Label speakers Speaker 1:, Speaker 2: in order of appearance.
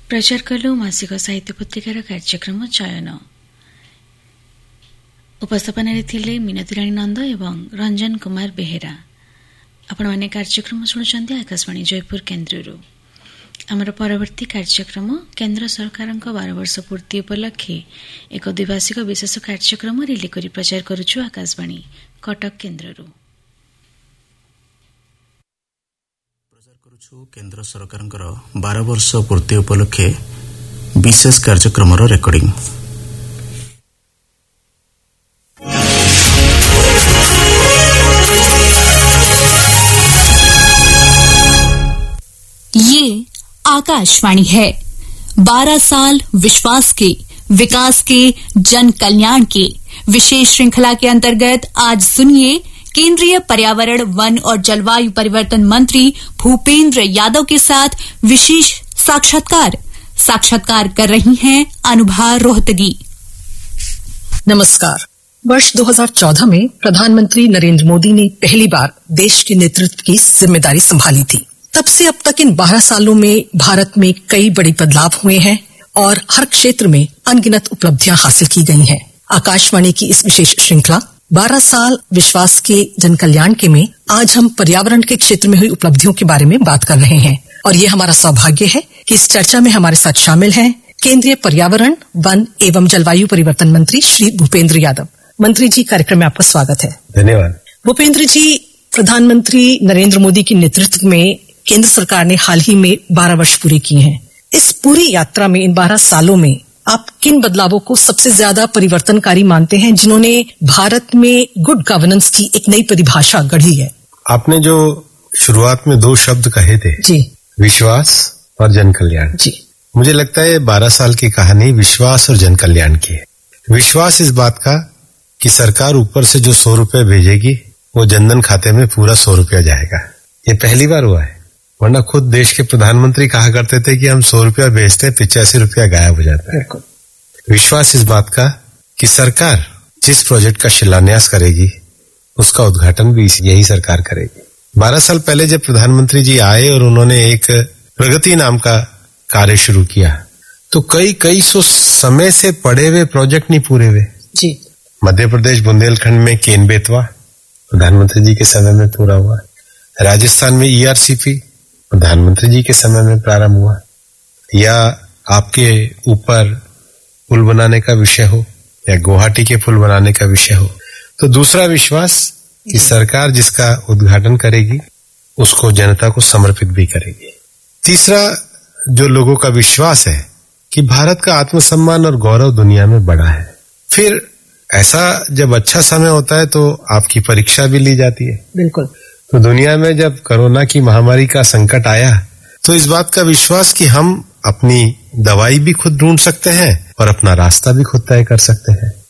Speaker 1: प्रचार कलु मासिक साहित्य पत्रिकार कार्यक्रम चयन उपस्थापन मिनती राणी नंद एवं रंजन कुमार बेहेरा। आपण माने कार्यक्रम शुणुचंदी आकाशवाणी जयपुर केन्द्र। आमर परवर्ती कार्यक्रम केन्द्र सरकार 12 वर्ष पूर्ति उपलक्षे एक द्विभाषिक विशेष कार्यक्रम रिले करी प्रचार करुछु आकाशवाणी कटक केन्द्र।
Speaker 2: केन्द्र सरकार 12 वर्ष पूर्ति उपलक्षे विशेष कार्यक्रम रेकर्डिंग।
Speaker 3: ये आकाशवाणी है। 12 साल विश्वास के, विकास के, जन कल्याण के विशेष श्रृंखला के अंतर्गत आज सुनिए केंद्रीय पर्यावरण, वन और जलवायु परिवर्तन मंत्री भूपेंद्र यादव के साथ विशेष साक्षात्कार कर रही हैं अनुभा रोहतगी।
Speaker 4: नमस्कार। वर्ष 2014 में प्रधानमंत्री नरेंद्र मोदी ने पहली बार देश के नेतृत्व की जिम्मेदारी संभाली थी। तब से अब तक इन 12 सालों में भारत में कई बड़े बदलाव हुए हैं और हर क्षेत्र में अनगिनत उपलब्धियां हासिल की गई हैं। आकाशवाणी की इस विशेष श्रृंखला 12 साल विश्वास के, जन कल्याण के में आज हम पर्यावरण के क्षेत्र में हुई उपलब्धियों के बारे में बात कर रहे हैं और ये हमारा सौभाग्य है कि इस चर्चा में हमारे साथ शामिल हैं केंद्रीय पर्यावरण, वन एवं जलवायु परिवर्तन मंत्री श्री भूपेंद्र यादव। मंत्री जी, कार्यक्रम में आपका स्वागत है।
Speaker 5: धन्यवाद।
Speaker 4: भूपेंद्र जी, प्रधानमंत्री नरेंद्र मोदी के नेतृत्व में केंद्र सरकार ने हाल ही में 12 वर्ष पूरे किए हैं। इस पूरी यात्रा में, इन 12 सालों में आप किन बदलावों को सबसे ज्यादा परिवर्तनकारी मानते हैं जिन्होंने भारत में गुड गवर्नेंस की एक नई परिभाषा गढ़ी है?
Speaker 5: आपने जो शुरुआत में 2 शब्द कहे थे
Speaker 4: जी,
Speaker 5: विश्वास और जन कल्याण
Speaker 4: जी,
Speaker 5: मुझे लगता है 12 साल की कहानी विश्वास और जन कल्याण की है। विश्वास इस बात का कि सरकार ऊपर से जो 100 रुपए भेजेगी वो जनधन खाते में पूरा 100 रुपया जाएगा। ये पहली बार हुआ है, वरना खुद देश के प्रधानमंत्री कहा करते थे कि हम 100 रुपया भेजते हैं, 85 रुपया गायब हो जाता है। विश्वास इस बात का कि सरकार जिस प्रोजेक्ट का शिलान्यास करेगी उसका उद्घाटन भी यही सरकार करेगी। 12 साल पहले जब प्रधानमंत्री जी आए और उन्होंने एक प्रगति नाम का कार्य शुरू किया तो कई सौ समय से पड़े हुए प्रोजेक्ट नहीं पूरे हुए
Speaker 4: जी।
Speaker 5: मध्य प्रदेश बुंदेलखंड में केन बेतवा प्रधानमंत्री जी के समय में पूरा हुआ। राजस्थान में ERCP प्रधानमंत्री जी के समय में प्रारंभ हुआ। या आपके ऊपर पुल बनाने का विषय हो या गुवाहाटी के पुल बनाने का विषय हो। तो दूसरा विश्वास कि सरकार जिसका उद्घाटन करेगी उसको जनता को समर्पित भी करेगी। तीसरा जो लोगों का विश्वास है कि भारत का आत्मसम्मान और गौरव दुनिया में बड़ा है। फिर ऐसा जब अच्छा समय होता है तो आपकी परीक्षा भी ली जाती है।
Speaker 4: बिल्कुल।
Speaker 5: तो दुनिया में जब कोरोना की महामारी का संकट आया तो इस बात का विश्वास कि हम अपनी दवाई भी खुद ढूंढ सकते हैं और अपना रास्ता भी खुद तय कर सकते हैं।